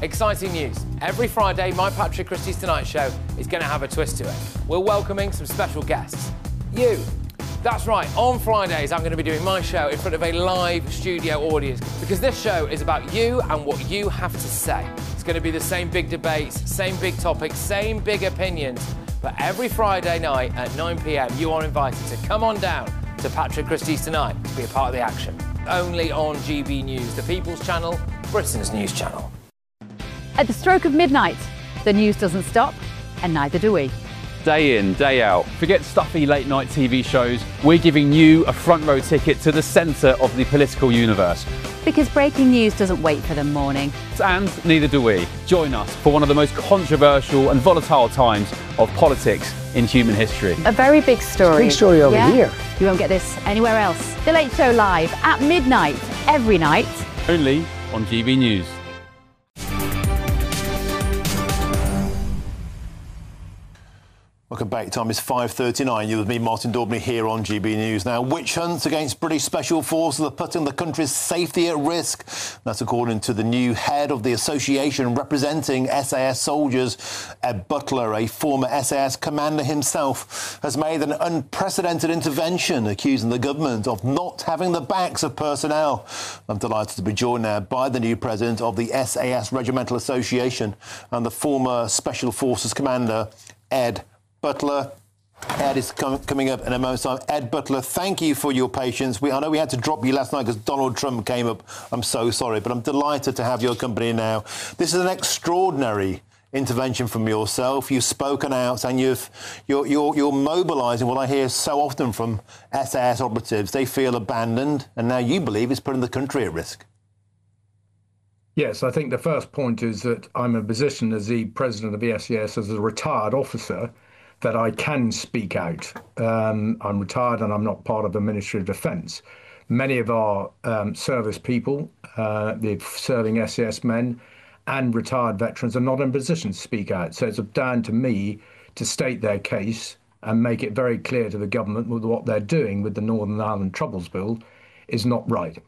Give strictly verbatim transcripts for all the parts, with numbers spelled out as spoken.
Exciting news. Every Friday, my Patrick Christie's Tonight Show is going to have a twist to it. We're welcoming some special guests. You. That's right, on Fridays I'm going to be doing my show in front of a live studio audience because this show is about you and what you have to say. It's going to be the same big debates, same big topics, same big opinions. But every Friday night at nine p m you are invited to come on down to Patrick Christie's Tonight to be a part of the action. Only on G B News, the People's Channel, Britain's news channel. At the stroke of midnight, the news doesn't stop, and neither do we. Day in, day out. Forget stuffy late night T V shows. We're giving you a front row ticket to the centre of the political universe. Because breaking news doesn't wait for the morning. And neither do we. Join us for one of the most controversial and volatile times of politics in human history. A very big story. Big story over yeah? here. You won't get this anywhere else. The Late Show live at midnight, every night. Only on G B News. Welcome back. Time is five thirty-nine. You're with me, Martin Daubney, here on G B News. Now, witch hunts against British Special Forces are putting the country's safety at risk. That's according to the new head of the association representing S A S soldiers. Ed Butler, a former S A S commander himself, has made an unprecedented intervention, accusing the government of not having the backs of personnel. I'm delighted to be joined now by the new president of the S A S Regimental Association and the former Special Forces commander, Ed Butler. Ed is com coming up in a moment's time. Ed Butler, thank you for your patience. We, I know we had to drop you last night because Donald Trump came up. I'm so sorry, but I'm delighted to have your company now. This is an extraordinary intervention from yourself. You've spoken out and you've, you're, you're, you're mobilising what I hear so often from S A S operatives. They feel abandoned, and now you believe it's putting the country at risk. Yes, I think the first point is that I'm in a position as the president of the S A S, as a retired officer, that I can speak out. Um, I'm retired and I'm not part of the Ministry of Defence. Many of our um, service people, uh, the serving S A S men and retired veterans, are not in a position to speak out. So it's down to me to state their case and make it very clear to the government that what they're doing with the Northern Ireland Troubles Bill is not right.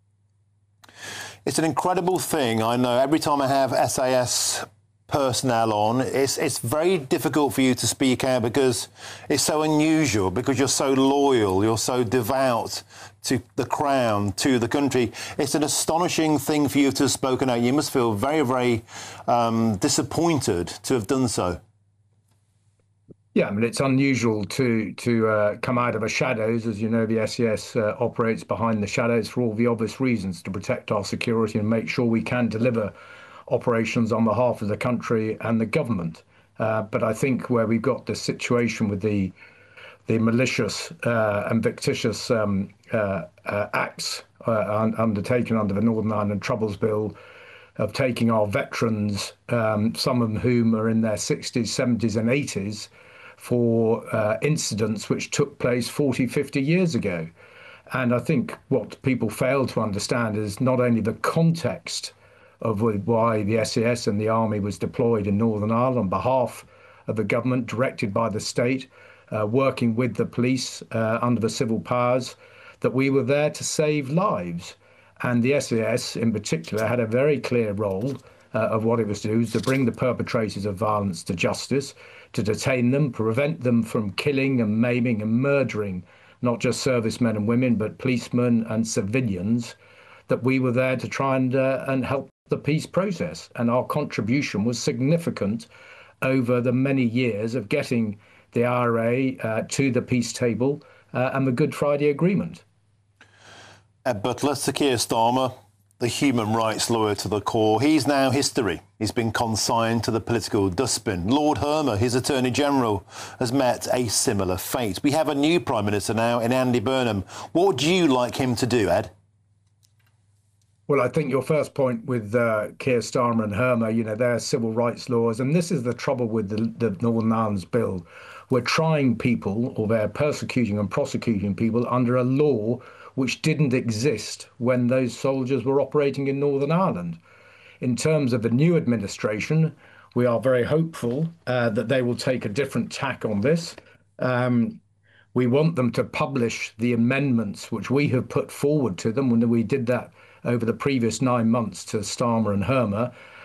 It's an incredible thing. I know every time I have S A S personnel on, it's it's very difficult for you to speak out because it's so unusual, because you're so loyal, you're so devout to the Crown, to the country. It's an astonishing thing for you to have spoken out. You must feel very, very um, disappointed to have done so. Yeah, I mean, it's unusual to to uh, come out of the shadows. As you know, the S E S uh, operates behind the shadows for all the obvious reasons, to protect our security and make sure we can deliver operations on behalf of the country and the government. Uh, but I think where we've got this situation with the the malicious uh, and fictitious um, uh, uh, acts uh, undertaken under the Northern Ireland Troubles Bill, of taking our veterans, um, some of whom are in their sixties, seventies and eighties, for uh, incidents which took place forty, fifty years ago. And I think what people fail to understand is not only the context of why the S A S and the Army was deployed in Northern Ireland on behalf of the government, directed by the state, uh, working with the police uh, under the civil powers, that we were there to save lives. And the S A S in particular had a very clear role uh, of what it was to do, was to bring the perpetrators of violence to justice, to detain them, prevent them from killing and maiming and murdering not just servicemen and women, but policemen and civilians, that we were there to try and, uh, and help the peace process. And our contribution was significant over the many years of getting the I R A uh, to the peace table uh, and the Good Friday Agreement. Ed Butler, Sir Keir Starmer, the human rights lawyer to the core, he's now history. He's been consigned to the political dustbin. Lord Hermer, his Attorney General, has met a similar fate. We have a new Prime Minister now in Andy Burnham. What would you like him to do, Ed? Well, I think your first point with uh, Keir Starmer and Hermer, you know, they're civil rights laws. And this is the trouble with the, the Northern Ireland Bill. We're trying people, or they're persecuting and prosecuting people under a law which didn't exist when those soldiers were operating in Northern Ireland. In terms of the new administration, we are very hopeful uh, that they will take a different tack on this. Um, we want them to publish the amendments which we have put forward to them when we did that over the previous nine months to Starmer and Hermer,